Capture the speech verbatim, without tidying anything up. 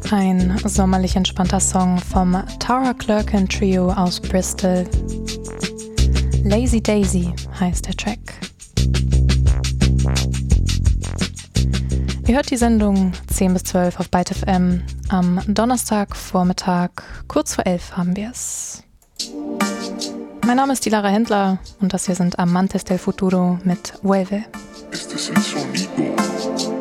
Ein sommerlich entspannter Song vom Tara Clerkin Trio aus Bristol. Lazy Daisy heißt der Track. Ihr hört die Sendung zehn bis zwölf auf Byte F M. Am Donnerstagvormittag, kurz vor elf haben wir es. Mein Name ist die Lara Händler und das hier sind Amantes del Futuro mit Vuelve. Este es el sonido